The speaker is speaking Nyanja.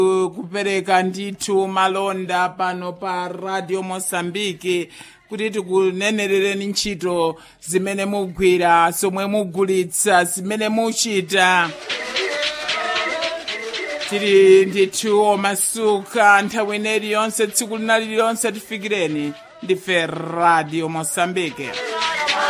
kupereka ndithu malonda pano pa Radio Mosambiki kuti tikunenerereni ntchito zimene mugwira, zomwe mugulitsa, zimene muchita. Tili ndithu omasuka nthawi ineyi yonse, tsiku lina lililonse tifikireni. Ndife Radio Mosambiki.